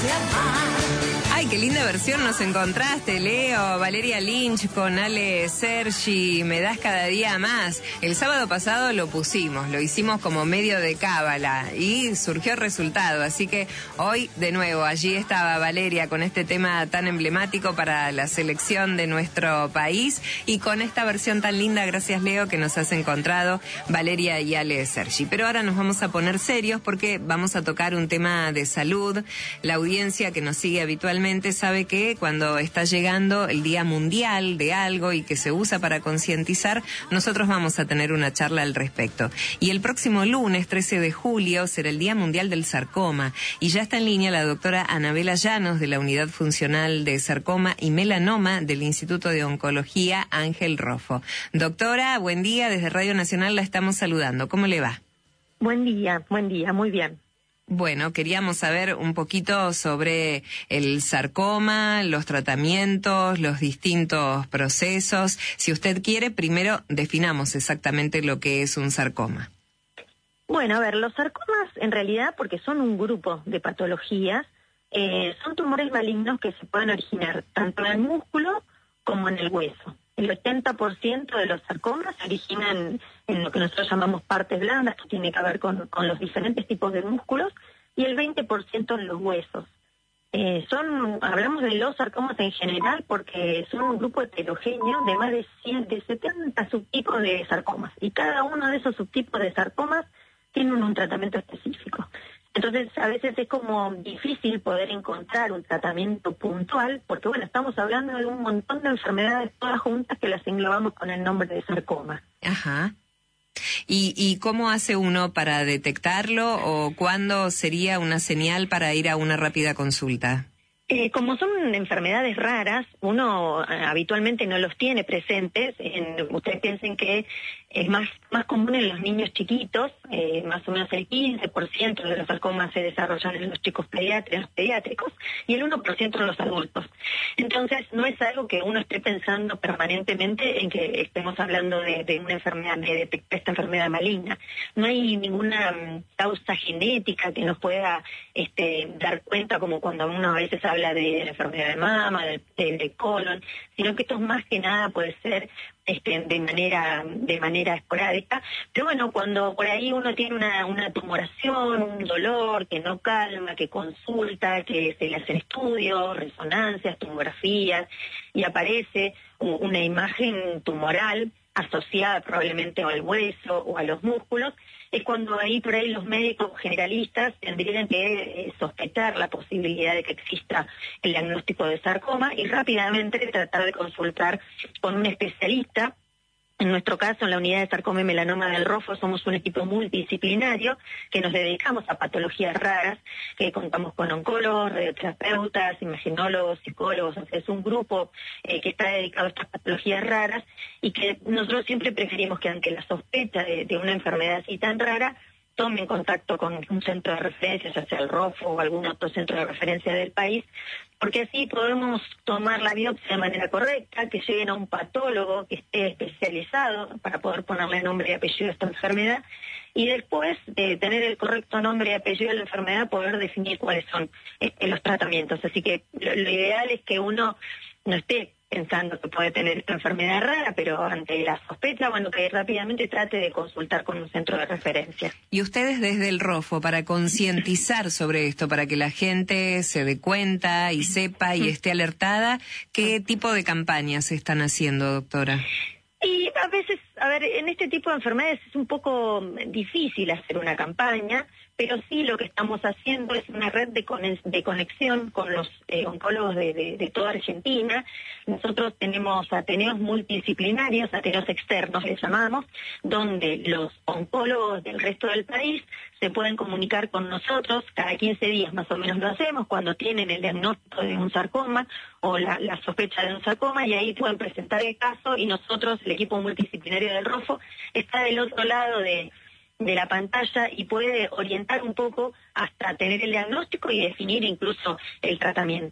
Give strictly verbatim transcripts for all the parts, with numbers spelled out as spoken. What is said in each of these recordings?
Ay, qué linda versión nos encontraste, Leo. Valeria Lynch con Ale Sergi, Me das cada día más. El sábado pasado lo pusimos, lo hicimos como medio de cábala y surgió resultado. Así que hoy, de nuevo, allí estaba Valeria con este tema tan emblemático para la selección de nuestro país y con esta versión tan linda, gracias Leo, que nos has encontrado, Valeria y Ale Sergi. Pero ahora nos vamos a poner serios porque vamos a tocar un tema de salud. La audiencia que nos sigue habitualmente sabe que cuando está llegando el Día Mundial de algo y que se usa para concientizar, nosotros vamos a tener una charla al respecto. Y el próximo lunes, trece de julio, será el Día Mundial del Sarcoma. Y ya está en línea la doctora Anabela Llanos, de la Unidad Funcional de Sarcoma y Melanoma del Instituto de Oncología Ángel Roffo. Doctora, buen día, desde Radio Nacional la estamos saludando. ¿Cómo le va? Buen día, buen día, muy bien. Bueno, queríamos saber un poquito sobre el sarcoma, los tratamientos, los distintos procesos. Si usted quiere, primero definamos exactamente lo que es un sarcoma. Bueno, a ver, los sarcomas en realidad, porque son un grupo de patologías, eh, son tumores malignos que se pueden originar tanto en el músculo como en el hueso. El ochenta por ciento de los sarcomas se originan en lo que nosotros llamamos partes blandas, que tiene que ver con, con los diferentes tipos de músculos, y el veinte por ciento en los huesos. Eh, son, hablamos de los sarcomas en general porque son un grupo heterogéneo de más de, cien, de setenta subtipos de sarcomas, y cada uno de esos subtipos de sarcomas tiene un, un tratamiento específico. Entonces, a veces es como difícil poder encontrar un tratamiento puntual, porque bueno, estamos hablando de un montón de enfermedades todas juntas que las englobamos con el nombre de sarcoma. Ajá. ¿Y, y cómo hace uno para detectarlo o cuándo sería una señal para ir a una rápida consulta? Eh, como son enfermedades raras, uno eh, habitualmente no los tiene presentes. En, ustedes piensen que es más más común en los niños chiquitos, eh, más o menos el quince por ciento de los sarcomas se desarrollan en los chicos pediátricos, pediátricos y el uno por ciento en los adultos. Entonces, no es algo que uno esté pensando permanentemente en que estemos hablando de, de una enfermedad, de detectar esta enfermedad maligna. No hay ninguna um, causa genética que nos pueda este, dar cuenta, como cuando uno a veces habla de la enfermedad de mama, del, del, del colon, sino que esto más que nada puede ser este, de manera de manera esporádica. Pero bueno, cuando por ahí uno tiene una, una tumoración, un dolor que no calma, que consulta, que se le hacen estudios, resonancias, tomografías, y aparece una imagen tumoral asociada probablemente al hueso o a los músculos, es cuando ahí por ahí los médicos generalistas tendrían que eh, sospechar la posibilidad de que exista el diagnóstico de sarcoma y rápidamente tratar de consultar con un especialista. En nuestro caso, en la unidad de sarcoma y melanoma del Roffo, somos un equipo multidisciplinario que nos dedicamos a patologías raras, que contamos con oncólogos, radioterapeutas, imaginólogos, psicólogos. O sea, es un grupo eh, que está dedicado a estas patologías raras y que nosotros siempre preferimos que ante la sospecha de, de una enfermedad así tan rara, tomen contacto con un centro de referencia, ya sea el Roffo o algún otro centro de referencia del país, porque así podemos tomar la biopsia de manera correcta, que lleguen a un patólogo que esté especializado para poder ponerle nombre y apellido a esta enfermedad, y después de tener el correcto nombre y apellido de la enfermedad, poder definir cuáles son este, los tratamientos. Así que lo, lo ideal es que uno no esté pensando que puede tener esta enfermedad rara, pero ante la sospecha, bueno, que rápidamente trate de consultar con un centro de referencia. Y ustedes desde el Roffo, para concientizar sobre esto, para que la gente se dé cuenta y sepa y esté alertada, ¿qué tipo de campañas están haciendo, doctora? Y a veces, a ver, en este tipo de enfermedades es un poco difícil hacer una campaña, pero sí lo que estamos haciendo es una red de, con, de conexión con los eh, oncólogos de, de, de toda Argentina. Nosotros tenemos ateneos multidisciplinarios, ateneos externos les llamamos, donde los oncólogos del resto del país se pueden comunicar con nosotros. Cada quince días más o menos lo hacemos, cuando tienen el diagnóstico de un sarcoma o la, la sospecha de un sarcoma, y ahí pueden presentar el caso, y nosotros, el equipo multidisciplinario del Roffo, está del otro lado de de la pantalla y puede orientar un poco hasta tener el diagnóstico y definir incluso el tratamiento.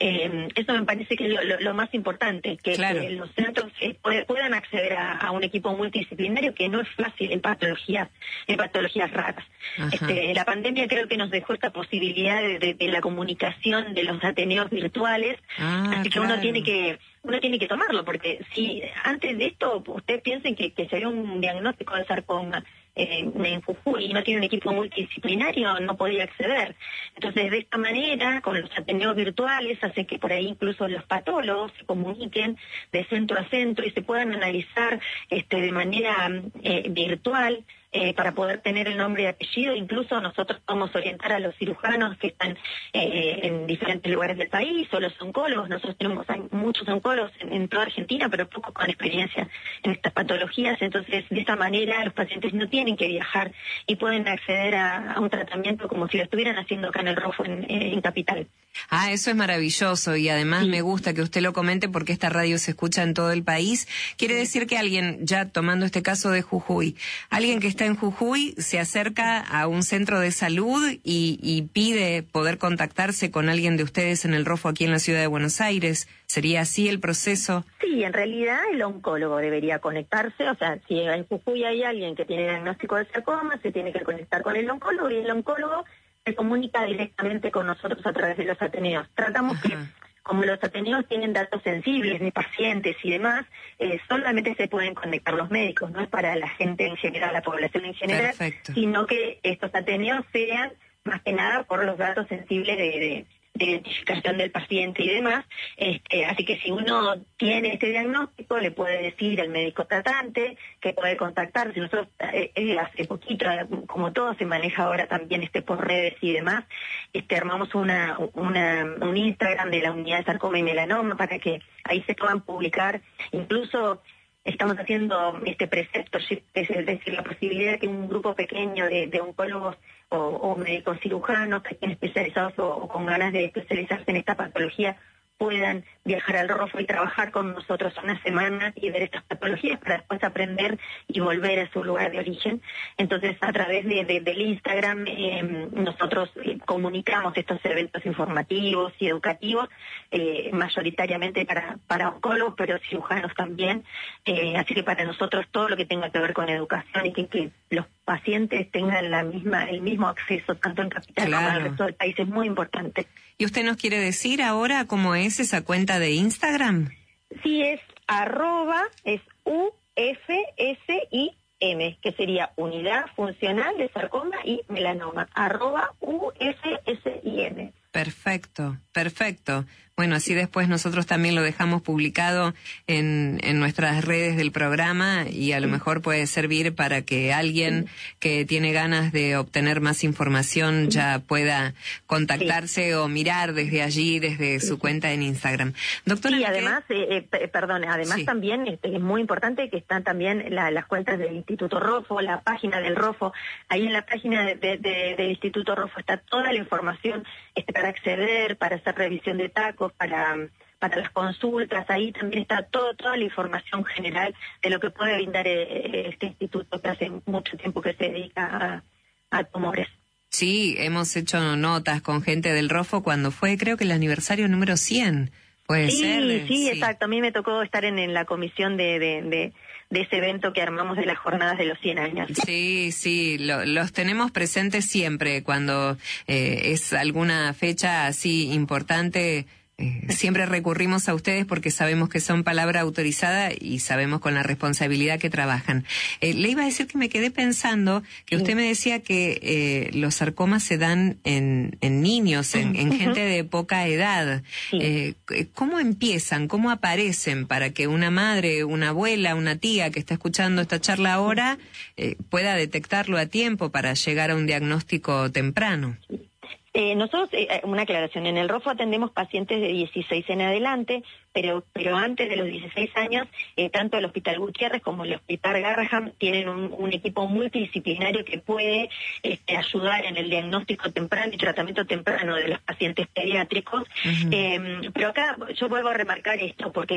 Eh, eso me parece que es lo, lo, lo más importante, que, claro. que los centros eh, puedan acceder a, a un equipo multidisciplinario, que no es fácil en patologías, en patologías raras. Este, la pandemia creo que nos dejó esta posibilidad de, de, de la comunicación de los ateneos virtuales, ah, así que claro. uno tiene que uno tiene que tomarlo, porque si antes de esto ustedes piensen que, que sería un diagnóstico de sarcoma eh, en Jujuy y no tiene un equipo multidisciplinario, no podía acceder. Entonces, de esta manera, con los ateneos virtuales, hace que por ahí incluso los patólogos se comuniquen de centro a centro y se puedan analizar este, de manera eh, virtual, Eh, para poder tener el nombre y apellido. Incluso nosotros podemos orientar a los cirujanos que están eh, en diferentes lugares del país, o los oncólogos. Nosotros tenemos hay muchos oncólogos en, en toda Argentina, pero pocos con experiencia en estas patologías. Entonces, de esta manera, los pacientes no tienen que viajar y pueden acceder a, a un tratamiento como si lo estuvieran haciendo acá en el Rofo, en, en Capital. Ah, eso es maravilloso, y además sí. me gusta que usted lo comente porque esta radio se escucha en todo el país. Quiere decir que alguien, ya tomando este caso de Jujuy, alguien que está en Jujuy se acerca a un centro de salud y, y pide poder contactarse con alguien de ustedes en el Rofo aquí en la ciudad de Buenos Aires. ¿Sería así el proceso? Sí, en realidad el oncólogo debería conectarse. O sea, si en Jujuy hay alguien que tiene diagnóstico de sarcoma, se tiene que conectar con el oncólogo, y el oncólogo se comunica directamente con nosotros a través de los ateneos. Tratamos Ajá. que, como los ateneos tienen datos sensibles de pacientes y demás, eh, solamente se pueden conectar los médicos, no es para la gente en general, la población en general, Perfecto. sino que estos ateneos sean más que nada por los datos sensibles de, de, de identificación del paciente y demás. Este, así que si uno tiene este diagnóstico, le puede decir al médico tratante que puede contactarse. Nosotros eh, eh, hace poquito, como todo se maneja ahora también este por redes y demás, este, armamos una, una un Instagram de la unidad de sarcoma y melanoma para que ahí se puedan publicar. Incluso estamos haciendo este precepto, es decir, la posibilidad de que un grupo pequeño de, de oncólogos o, o médicos cirujanos que estén especializados o, o con ganas de especializarse en esta patología puedan viajar al Rofo y trabajar con nosotros una semana y ver estas patologías para después aprender y volver a su lugar de origen. Entonces, a través de, de, del Instagram, eh, nosotros eh, comunicamos estos eventos informativos y educativos, eh, mayoritariamente para, para oncólogos, pero cirujanos también. Eh, así que para nosotros todo lo que tenga que ver con educación y que, que los pacientes tengan la misma el mismo acceso tanto en Capital claro. como en el resto del país es muy importante. ¿Y usted nos quiere decir ahora cómo es esa cuenta de Instagram? Sí, es arroba, es U F S I M, que sería Unidad Funcional de Sarcoma y Melanoma, arroba U F S I M. Perfecto, perfecto. Bueno, así después nosotros también lo dejamos publicado en, en nuestras redes del programa, y a lo mejor puede servir para que alguien que tiene ganas de obtener más información ya pueda contactarse sí. o mirar desde allí, desde su cuenta en Instagram. Doctora, y además, eh, eh, perdón, además sí. también este, es muy importante que están también la, las cuentas del Instituto Rofo, la página del Rofo. Ahí en la página de, de, de, del Instituto Rofo está toda la información este, para acceder, para hacer revisión de tacos, para para las consultas. Ahí también está todo, toda la información general de lo que puede brindar eh, este instituto que hace mucho tiempo que se dedica a, a tumores. Sí, hemos hecho notas con gente del Rofo cuando fue, creo que el aniversario número cien. Puede sí, ser. Sí, sí, exacto. A mí me tocó estar en, en la comisión de, de, de, de ese evento que armamos de las jornadas de los cien años. Sí, sí, lo, los tenemos presentes siempre cuando eh, es alguna fecha así importante. Eh, siempre recurrimos a ustedes porque sabemos que son palabra autorizada y sabemos con la responsabilidad que trabajan. Eh, le iba a decir que me quedé pensando que usted me decía que eh, los sarcomas se dan en, en niños, en, en gente de poca edad. Sí. Eh, ¿Cómo empiezan? ¿Cómo aparecen para que una madre, una abuela, una tía que está escuchando esta charla ahora eh, pueda detectarlo a tiempo para llegar a un diagnóstico temprano? Eh, nosotros, eh, una aclaración, en el Rofo atendemos pacientes de dieciséis en adelante, pero pero antes de los dieciséis años, eh, tanto el Hospital Gutiérrez como el Hospital Garrahan tienen un, un equipo multidisciplinario que puede este, ayudar en el diagnóstico temprano y tratamiento temprano de los pacientes pediátricos. Uh-huh. Eh, pero acá yo vuelvo a remarcar esto, porque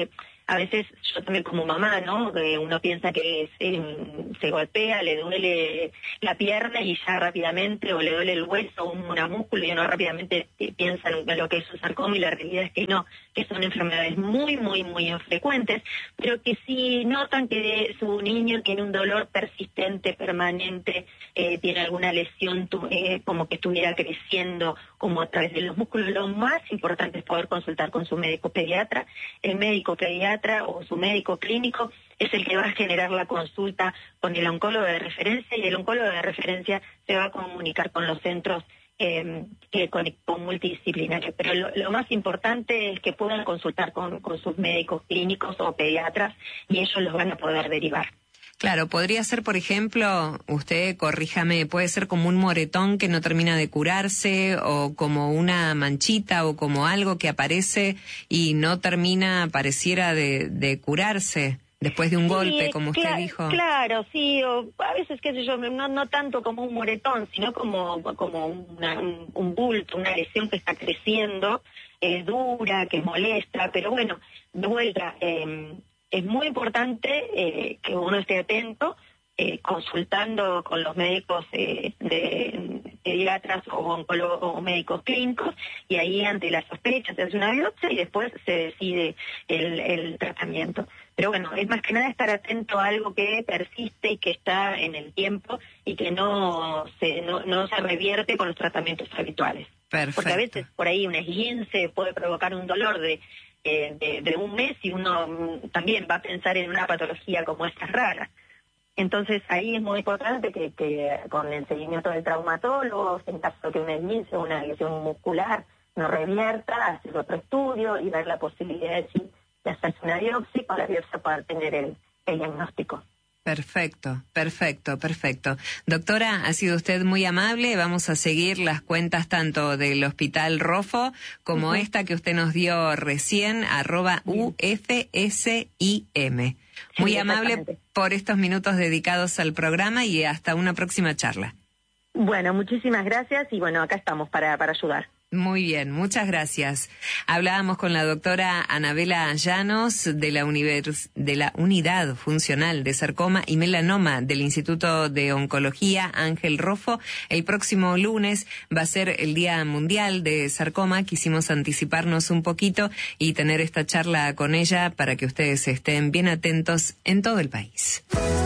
a veces yo también como mamá, ¿no? Que uno piensa que se, se golpea, le duele la pierna y ya rápidamente, o le duele el hueso, un músculo, y uno rápidamente piensa en lo que es un sarcoma, y la realidad es que no, que son enfermedades muy, muy, muy infrecuentes, pero que si notan que su niño tiene un dolor persistente, permanente, eh, tiene alguna lesión tu, eh, como que estuviera creciendo, como a través de los músculos, lo más importante es poder consultar con su médico pediatra. El médico pediatra o su médico clínico es el que va a generar la consulta con el oncólogo de referencia, y el oncólogo de referencia se va a comunicar con los centros eh, que con, con multidisciplinarios. Pero lo, lo más importante es que puedan consultar con, con sus médicos clínicos o pediatras, y ellos los van a poder derivar. Claro, podría ser, por ejemplo, usted corríjame, puede ser como un moretón que no termina de curarse, o como una manchita, o como algo que aparece y no termina, pareciera, de, de curarse después de un sí, golpe, como usted cl- dijo. Claro, sí, o a veces, qué sé yo, no, no tanto como un moretón, sino como, como una, un, un bulto, una lesión que está creciendo, eh, dura, que molesta, pero bueno, de vuelta, eh, es muy importante eh, que uno esté atento, eh, consultando con los médicos eh, de pediatras o oncólogos o médicos clínicos, y ahí ante la sospecha se hace una biopsia y después se decide el, el tratamiento. Pero bueno, es más que nada estar atento a algo que persiste y que está en el tiempo y que no se, no, no se revierte con los tratamientos habituales. Perfecto. Porque a veces por ahí un esguince puede provocar un dolor de De, de un mes, y uno también va a pensar en una patología como esta rara. Entonces ahí es muy importante que, que con el seguimiento del traumatólogo, en caso de que un esguince o una lesión muscular no revierta, hacer otro estudio y ver la posibilidad de, de hacerse una biopsia, y con la biopsia poder tener el, el diagnóstico. Perfecto, perfecto, perfecto. Doctora, ha sido usted muy amable. Vamos a seguir las cuentas tanto del Hospital Roffo como uh-huh. esta que usted nos dio recién, arroba U F S I M. Muy sí, amable por estos minutos dedicados al programa, y hasta una próxima charla. Bueno, muchísimas gracias, y bueno, acá estamos para, para ayudar. Muy bien, muchas gracias. Hablábamos con la doctora Anabela Llanos de la, univers- de la Unidad Funcional de Sarcoma y Melanoma del Instituto de Oncología Ángel Roffo. El próximo lunes va a ser el Día Mundial de Sarcoma. Quisimos anticiparnos un poquito y tener esta charla con ella para que ustedes estén bien atentos en todo el país.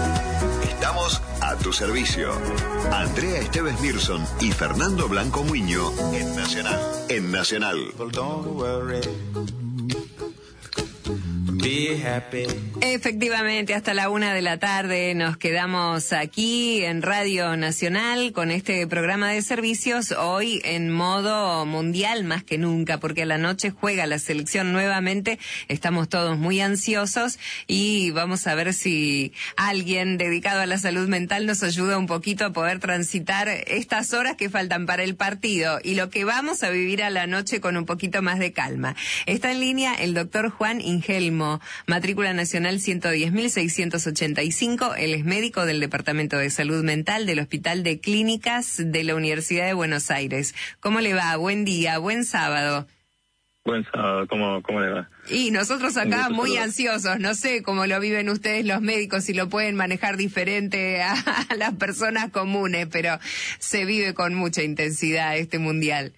Estamos a tu servicio. Andrea Esteves Mirson y Fernando Blanco Muiño en Nacional. En Nacional. Efectivamente, hasta la una de la tarde nos quedamos aquí en Radio Nacional con este programa de servicios, hoy en modo mundial más que nunca, porque a la noche juega la selección nuevamente. Estamos todos muy ansiosos y vamos a ver si alguien dedicado a la salud mental nos ayuda un poquito a poder transitar estas horas que faltan para el partido y lo que vamos a vivir a la noche con un poquito más de calma. Está en línea el doctor Juan Ingelmo, matrícula nacional ciento diez mil seiscientos ochenta y cinco. Él es médico del Departamento de Salud Mental del Hospital de Clínicas de la Universidad de Buenos Aires. ¿Cómo le va? Buen día, buen sábado. Buen sábado, ¿cómo, cómo le va? Y nosotros acá muy ansiosos, no sé cómo lo viven ustedes los médicos, si lo pueden manejar diferente a, a las personas comunes, pero se vive con mucha intensidad este mundial.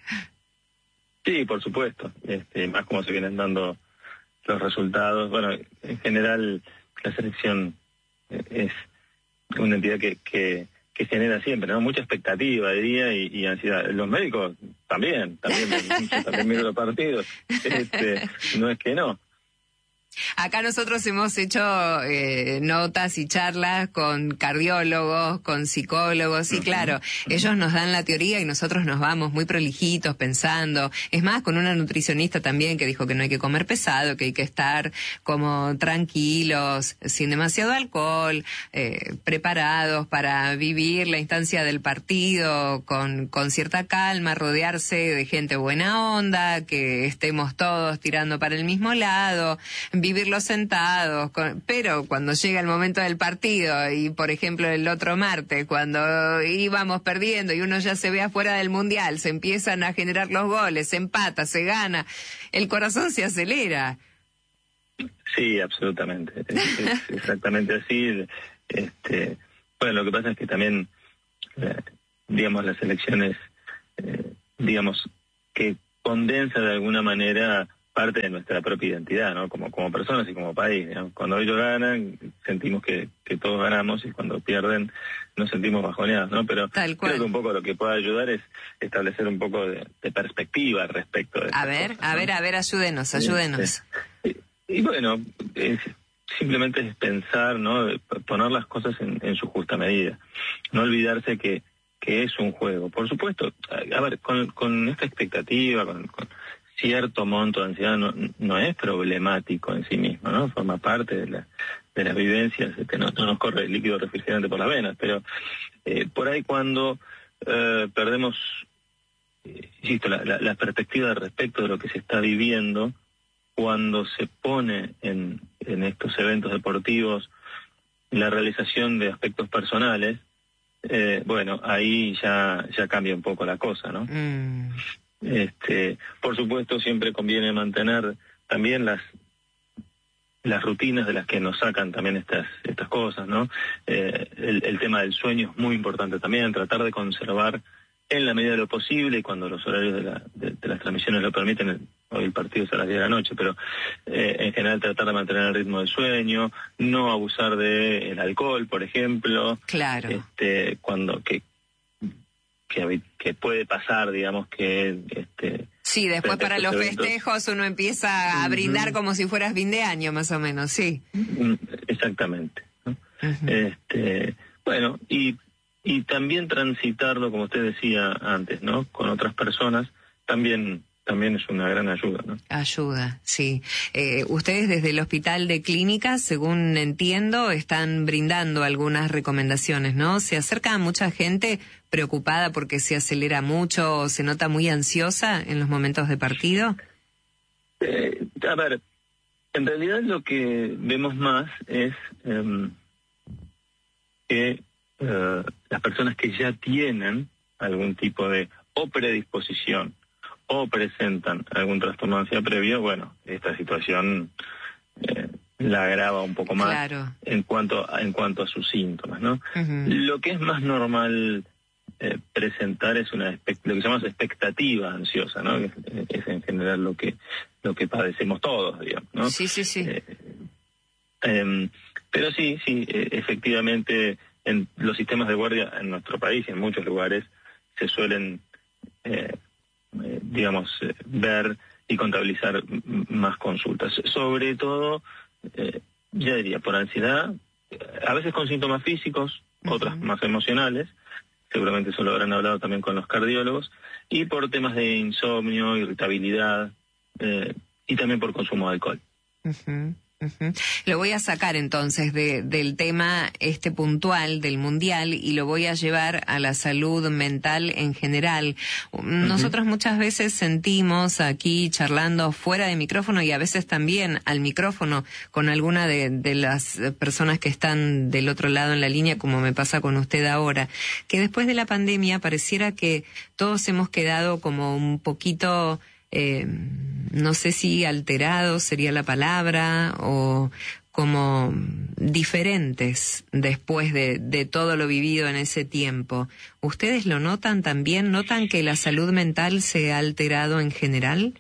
Sí, por supuesto, este, más como se vienen dando los resultados. Bueno, en general la selección es una entidad que, que, que genera siempre, ¿no? Mucha expectativa, diría, y, y ansiedad. Los médicos también, también, yo también miro los partidos. Este, no es que no. Acá nosotros hemos hecho eh, notas y charlas con cardiólogos, con psicólogos, y claro, ellos nos dan la teoría y nosotros nos vamos muy prolijitos pensando. Es más, con una nutricionista también que dijo que no hay que comer pesado, que hay que estar como tranquilos, sin demasiado alcohol, eh, preparados para vivir la instancia del partido con, con cierta calma, rodearse de gente buena onda, que estemos todos tirando para el mismo lado, vivirlo sentados, con, pero cuando llega el momento del partido, y por ejemplo el otro martes, cuando íbamos perdiendo y uno ya se ve afuera del mundial, se empiezan a generar los goles, se empata, se gana, el corazón se acelera. Sí, absolutamente. Es, es exactamente así. Este, bueno, lo que pasa es que también, eh, digamos, las elecciones, eh, digamos, que condensa de alguna manera parte de nuestra propia identidad, ¿no? Como como personas y como país, ¿no? Cuando ellos ganan, sentimos que, que todos ganamos, y cuando pierden, nos sentimos bajoneados, ¿no? Pero Tal cual. creo que un poco lo que puede ayudar es establecer un poco de, de perspectiva respecto de A ver, cosas, a ¿no? ver, a ver, ayúdenos, ayúdenos. Y, y bueno, es, simplemente es pensar, ¿no? Poner las cosas en, en su justa medida. No olvidarse que, que es un juego. Por supuesto, a ver, con, con esta expectativa, con, con cierto monto de ansiedad, no, no es problemático en sí mismo, ¿no? Forma parte de, la, de las vivencias, este, no, no nos corre el líquido refrigerante por las venas, pero eh, por ahí cuando eh, perdemos, eh, insisto, la, la, la perspectiva respecto de lo que se está viviendo, cuando se pone en, en estos eventos deportivos la realización de aspectos personales, eh, bueno, ahí ya, ya cambia un poco la cosa, ¿no? Mm. Este, por supuesto, siempre conviene mantener también las las rutinas de las que nos sacan también estas estas cosas, ¿no? Eh, el, el tema del sueño es muy importante también, tratar de conservar en la medida de lo posible, y cuando los horarios de, la, de, de las transmisiones lo permiten, el, hoy el partido es a las diez de la noche, pero eh, en general tratar de mantener el ritmo del sueño, no abusar del alcohol, por ejemplo. Claro. Este, cuando que Que, que puede pasar, digamos, que... este Sí, después para los eventos, festejos uno empieza a brindar uh-huh. como si fueras fin de año, más o menos, sí. Exactamente, ¿no? Uh-huh. Este, bueno, y, y también transitarlo, como usted decía antes, ¿no? Con otras personas, también... también es una gran ayuda, ¿no? Ayuda, sí. Eh, ustedes desde el Hospital de Clínicas, según entiendo, están brindando algunas recomendaciones, ¿no? ¿Se acerca a mucha gente preocupada porque se acelera mucho o se nota muy ansiosa en los momentos de partido? Eh, a ver, en realidad lo que vemos más es eh, que eh, las personas que ya tienen algún tipo de o predisposición o presentan algún trastorno de ansiedad previo, bueno, esta situación eh, la agrava un poco más. Claro. en cuanto a, en cuanto a sus síntomas, ¿no? Uh-huh. Lo que es más normal eh, presentar es una lo que llamamos expectativa ansiosa, ¿no? Es, es en general lo que lo que padecemos todos, digamos, ¿no? Sí, sí, sí. Eh, eh, pero sí, sí, eh, efectivamente, en los sistemas de guardia en nuestro país y en muchos lugares se suelen eh, Eh, digamos, eh, ver y contabilizar m- más consultas. Sobre todo, eh, ya diría, por ansiedad, eh, a veces con síntomas físicos, uh-huh. otras más emocionales, seguramente eso lo habrán hablado también con los cardiólogos, y por temas de insomnio, irritabilidad, eh, y también por consumo de alcohol. Uh-huh. Uh-huh. Lo voy a sacar entonces de, del tema este puntual del mundial y lo voy a llevar a la salud mental en general. Nosotros uh-huh. muchas veces sentimos aquí charlando fuera de micrófono y a veces también al micrófono con alguna de, de las personas que están del otro lado en la línea, como me pasa con usted ahora, que después de la pandemia pareciera que todos hemos quedado como un poquito... Eh, no sé si alterados sería la palabra, o como diferentes después de, de todo lo vivido en ese tiempo. ¿Ustedes lo notan también? ¿Notan que la salud mental se ha alterado en general?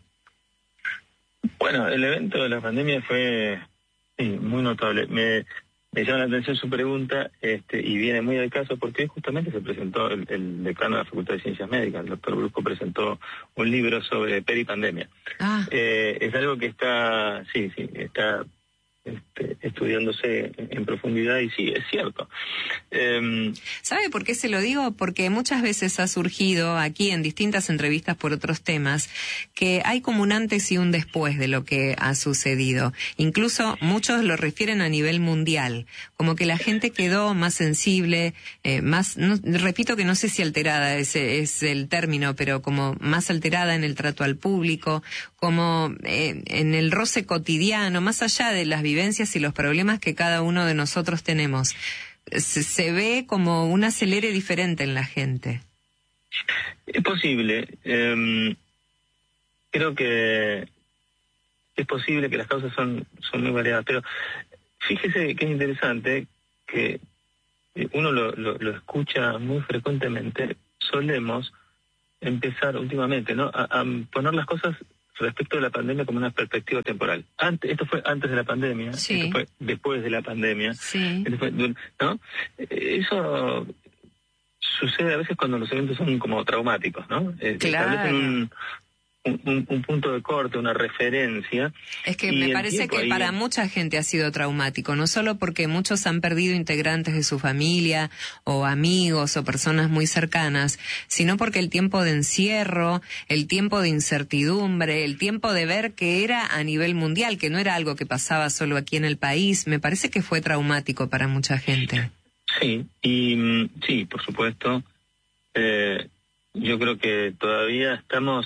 Bueno, el evento de la pandemia fue sí, muy notable. Me, me llama la atención su pregunta este, y viene muy al caso porque justamente se presentó el, el decano de la Facultad de Ciencias Médicas, el doctor Brusco, presentó un libro sobre peripandemia. Ah. Eh, es algo que está, sí, sí, está este, estudiándose en profundidad y sí, es cierto. Eh, ¿Sabe por qué se lo digo? Porque muchas veces ha surgido aquí en distintas entrevistas por otros temas que hay como un antes y un después de lo que ha sucedido. Incluso muchos lo refieren a nivel mundial, como que la gente quedó más sensible, eh, más, no, repito que no sé si alterada ese es el término, pero como más alterada en el trato al público, como eh, en el roce cotidiano, más allá de las vivencias y los problemas que cada uno de nosotros tenemos. Se, se ve como un acelere diferente en la gente. Es posible. Eh, creo que es posible que las causas son, son muy variadas, pero fíjese que es interesante que uno lo, lo, lo escucha muy frecuentemente. Solemos empezar últimamente, ¿no?, a, a poner las cosas respecto de la pandemia como una perspectiva temporal. Antes, esto fue antes de la pandemia, sí. Esto fue después de la pandemia, sí. Fue, ¿no? Eso sucede a veces cuando los eventos son como traumáticos, ¿no? Claro. Establecen un, un, un punto de corte, una referencia. Es que me parece que ahí... para mucha gente ha sido traumático, no solo porque muchos han perdido integrantes de su familia o amigos o personas muy cercanas, sino porque el tiempo de encierro, el tiempo de incertidumbre, el tiempo de ver que era a nivel mundial, que no era algo que pasaba solo aquí en el país, me parece que fue traumático para mucha gente. Sí, y sí, por supuesto. Eh, yo creo que todavía estamos,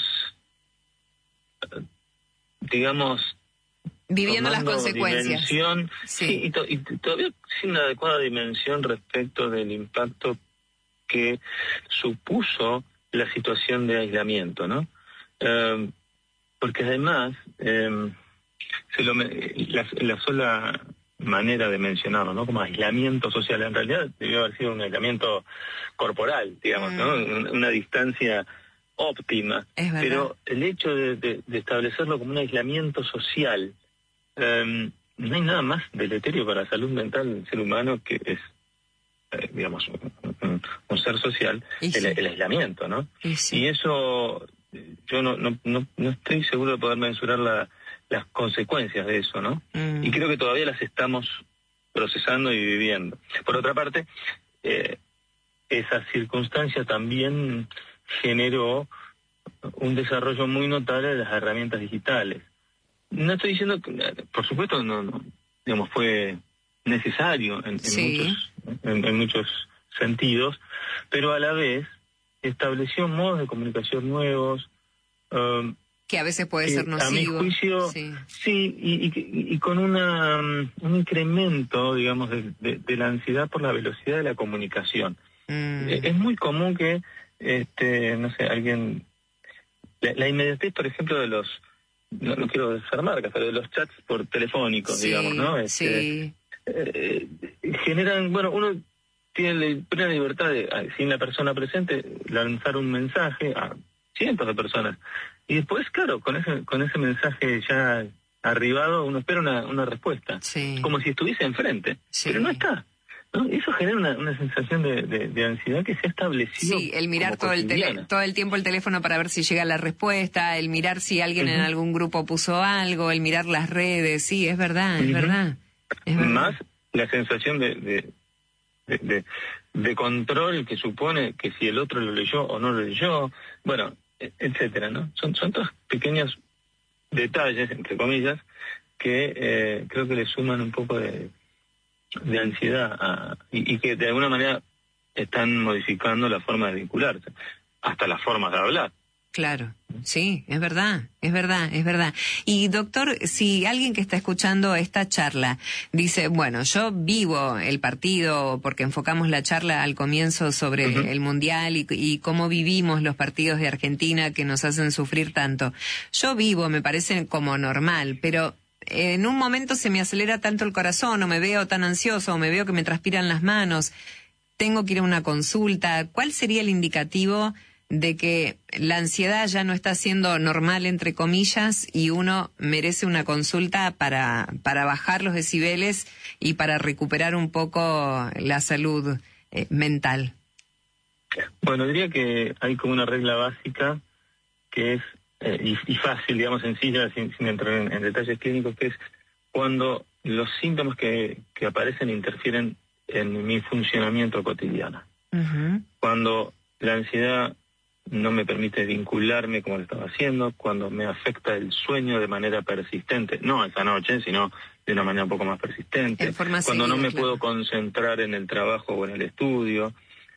digamos, viviendo las consecuencias. Dimensión, sí, sí y, to, y todavía sin una adecuada dimensión respecto del impacto que supuso la situación de aislamiento, ¿no? Eh, porque además, eh, se lo, la, la sola manera de mencionarlo, ¿no?, como aislamiento social, en realidad debió haber sido un aislamiento corporal, digamos, mm. ¿no?, una, una distancia óptima, pero el hecho de, de, de establecerlo como un aislamiento social, um, no hay nada más deleterio para la salud mental del ser humano que es, eh, digamos, un, un, un ser social, el, sí. el aislamiento, ¿no? Y, sí. y eso, yo no, no, no, no estoy seguro de poder mensurar la las consecuencias de eso, ¿no? Mm. Y creo que todavía las estamos procesando y viviendo. Por otra parte, eh, esa circunstancia también generó un desarrollo muy notable de las herramientas digitales. No estoy diciendo que, por supuesto, no, no digamos, fue necesario en, en, sí. muchos, en, en muchos sentidos, pero a la vez estableció modos de comunicación nuevos, um, que a veces puede ser nocivo. A mi juicio, sí, sí y, y, y con una, um, un incremento, digamos, de, de, de la ansiedad por la velocidad de la comunicación. Mm. Es, es muy común que, este, no sé, alguien... La, la inmediatez, por ejemplo, de los... No, no quiero hacer marcas, pero de los chats por telefónicos, sí, digamos, ¿no? Este, sí. Eh, generan, bueno, uno tiene la plena libertad de, sin la persona presente, lanzar un mensaje a cientos de personas. Y después, claro, con ese con ese mensaje ya arribado, uno espera una, una respuesta. Sí. Como si estuviese enfrente. Sí. Pero no está, ¿no? Eso genera una, una sensación de, de, de ansiedad que se ha establecido. Sí, el mirar todo el, tele, todo el tiempo el teléfono para ver si llega la respuesta, el mirar si alguien uh-huh. en algún grupo puso algo, el mirar las redes. Sí, es verdad, es uh-huh. verdad. Es verdad. Más la sensación de... de De, de, de control que supone que si el otro lo leyó o no lo leyó, bueno, etcétera, ¿no? Son, son todos pequeños detalles, entre comillas, que eh, creo que le suman un poco de, de ansiedad a, y, y que de alguna manera están modificando la forma de vincularse, hasta las formas de hablar. Claro, sí, es verdad, es verdad, es verdad. Y doctor, si alguien que está escuchando esta charla dice, bueno, yo vivo el partido, porque enfocamos la charla al comienzo sobre uh-huh. el Mundial y, y cómo vivimos los partidos de Argentina que nos hacen sufrir tanto. Yo vivo, me parece como normal, pero en un momento se me acelera tanto el corazón, o me veo tan ansioso, o me veo que me transpiran las manos, tengo que ir a una consulta. ¿Cuál sería el indicativo de que la ansiedad ya no está siendo normal, entre comillas, y uno merece una consulta para, para bajar los decibeles y para recuperar un poco la salud eh, mental? Bueno, diría que hay como una regla básica que es, eh, y, y fácil, digamos, sencilla, sin, sin entrar en, en detalles clínicos, que es cuando los síntomas que, que aparecen interfieren en mi funcionamiento cotidiano. Uh-huh. Cuando la ansiedad no me permite vincularme como lo estaba haciendo, cuando me afecta el sueño de manera persistente, no esa noche, sino de una manera un poco más persistente, cuando seguida, no me claro. puedo concentrar en el trabajo o en el estudio,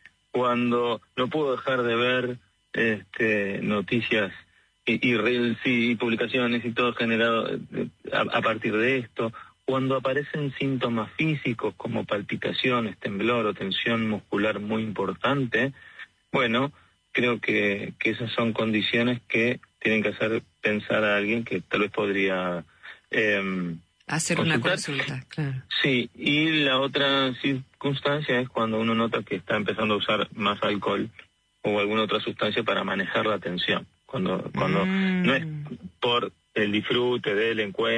cuando no puedo dejar de ver este, noticias y, y reels y publicaciones y todo generado a, a partir de esto, cuando aparecen síntomas físicos como palpitaciones, temblor o tensión muscular muy importante, bueno, creo que, que esas son condiciones que tienen que hacer pensar a alguien que tal vez podría Eh, Hacer consultar. una consulta, claro. Sí, y la otra circunstancia es cuando uno nota que está empezando a usar más alcohol o alguna otra sustancia para manejar la tensión. Cuando, cuando Mm. no es por el disfrute del encuentro,